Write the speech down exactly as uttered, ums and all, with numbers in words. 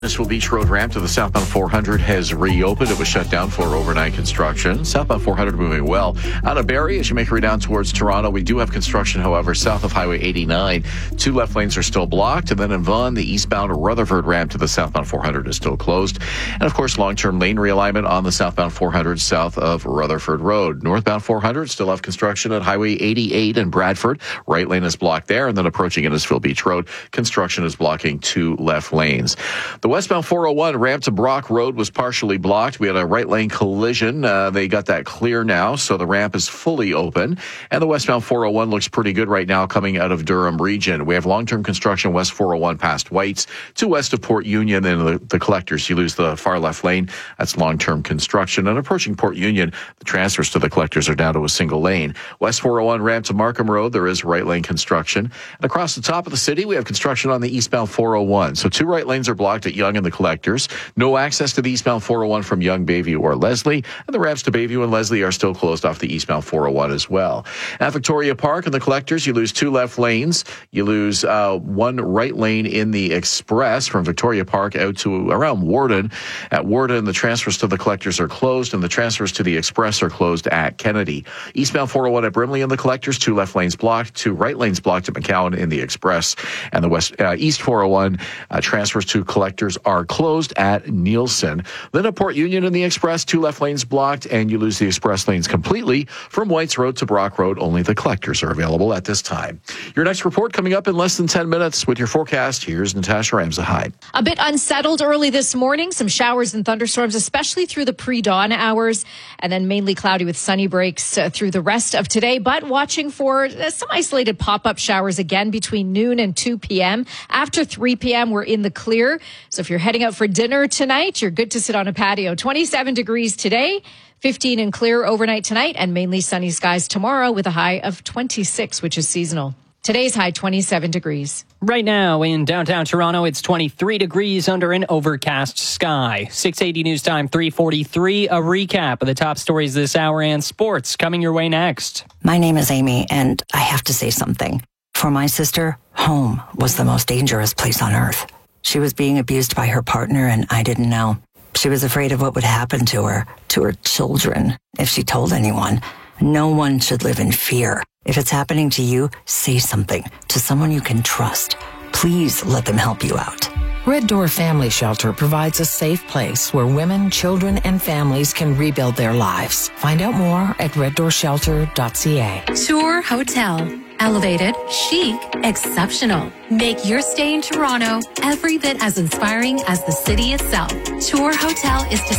Municipal Beach Road ramp to the southbound four hundred has reopened. It was shut down for overnight construction. Southbound four hundred moving well. Out of Barrie, as you make your way down towards Toronto, we do have construction, however, south of Highway eighty-nine. Two left lanes are still blocked. And then in Vaughan, the eastbound Rutherford ramp to the southbound four hundred is still closed. And of course, long-term lane realignment on the southbound four hundred south of Rutherford Road. Northbound four hundred still have construction at Highway eighty-eight in Bradford. Right lane is blocked there. And then approaching Innisfil Beach Road, construction is blocking two left lanes. The westbound four oh one ramp to Brock Road was partially blocked. We had a right lane collision. Uh, they got that clear now, so the ramp is fully open. And the westbound four oh one looks pretty good right now coming out of Durham region. We have long-term construction west four oh one past Whites to west of Port Union. Then the, the collectors, you lose the far left lane. That's long-term construction. And approaching Port Union, the transfers to the collectors are down to a single lane. West four oh one ramp to Markham Road, there is right lane construction. And across the top of the city, we have construction on the eastbound four oh one. So two right lanes are blocked at Yonge and the collectors. No access to the eastbound four oh one from Yonge, Bayview, or Leslie. And the ramps to Bayview and Leslie are still closed off the eastbound four oh one as well. At Victoria Park and the collectors, you lose two left lanes. You lose uh, one right lane in the express from Victoria Park out to around Warden. At Warden, the transfers to the collectors are closed, and the transfers to the express are closed at Kennedy. Eastbound four oh one at Brimley and the collectors, two left lanes blocked, two right lanes blocked at McCowan in the express. And the west uh, east four oh one uh, transfers to collectors are closed at Nielsen. Then at Port Union in the express, two left lanes blocked, and you lose the express lanes completely. From Whites Road to Brock Road, only the collectors are available at this time. Your next report coming up in less than ten minutes with your forecast. Here's Natasha Ramsahide. A bit unsettled early this morning. Some showers and thunderstorms, especially through the pre-dawn hours, and then mainly cloudy with sunny breaks uh, through the rest of today, but watching for uh, some isolated pop-up showers again between noon and two p.m. After three p.m., we're in the clear. So if you're heading out for dinner tonight, you're good to sit on a patio. twenty-seven degrees today, fifteen and clear overnight tonight, and mainly sunny skies tomorrow with a high of twenty-six, which is seasonal. Today's high, twenty-seven degrees. Right now in downtown Toronto, it's twenty-three degrees under an overcast sky. six eighty News Time, three forty-three. A recap of the top stories this hour and sports coming your way next. My name is Amy, and I have to say something. For my sister, home was the most dangerous place on earth. She was being abused by her partner, and I didn't know. She was afraid of what would happen to her, to her children, if she told anyone. No one should live in fear. If it's happening to you, say something to someone you can trust. Please let them help you out. Red Door Family Shelter provides a safe place where women, children, and families can rebuild their lives. Find out more at red door shelter dot c a. Tour Hotel. Elevated, chic, exceptional. Make your stay in Toronto every bit as inspiring as the city itself. Tour Hotel is